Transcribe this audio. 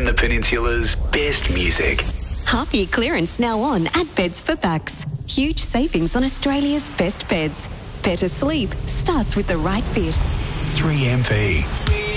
the Peninsula's best music. Half year clearance now on at Beds for Bucks. Huge savings on Australia's best beds. Better sleep starts with the right fit. 3MP.